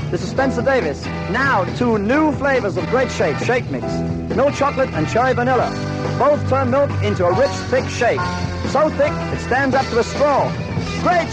This is Spencer Davis. Now, 2 new flavors of great shake mix. Milk chocolate and cherry vanilla. Both turn milk into a rich, thick shake. So thick, it stands up to a straw. Great